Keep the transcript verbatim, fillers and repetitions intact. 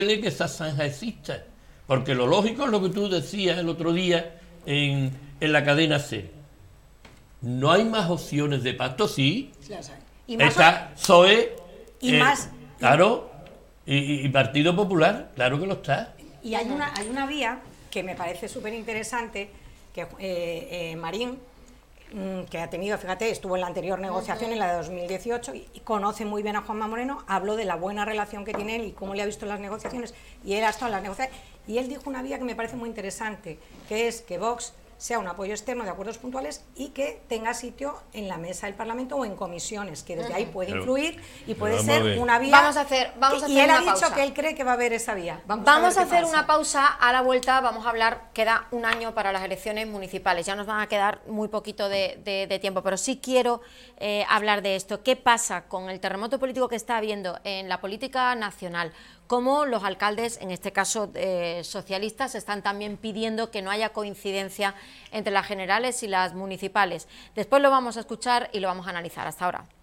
que esa zanja exista, porque lo lógico es lo que tú decías el otro día en, en la cadena SER. No hay más opciones de pacto, sí. Y más Está P S O E, y eh, más, claro, y, y Partido Popular, claro que lo está. Y hay una, hay una vía que me parece súper interesante, que eh, eh, Marín, mmm, que ha tenido, fíjate, estuvo en la anterior negociación, uh-huh. en la de dos mil dieciocho, y, y conoce muy bien a Juanma Moreno, habló de la buena relación que tiene él y cómo le ha visto en las negociaciones, y él ha estado en las negociaciones, y él dijo una vía que me parece muy interesante, que es que Vox sea un apoyo externo de acuerdos puntuales y que tenga sitio en la mesa del Parlamento o en comisiones, que desde uh-huh. ahí puede pero, influir y puede vamos ser una vía. Vamos a hacer, vamos a hacer y él una ha dicho pausa. que él cree que va a haber esa vía. Vamos, vamos a, a hacer pasa. una pausa. A la vuelta vamos a hablar, queda un año para las elecciones municipales, ya nos van a quedar muy poquito de, de, de tiempo, pero sí quiero eh, hablar de esto. ¿Qué pasa con el terremoto político que está habiendo en la política nacional? Cómo los alcaldes, en este caso eh, socialistas, están también pidiendo que no haya coincidencia entre las generales y las municipales. Después lo vamos a escuchar y lo vamos a analizar. Hasta ahora.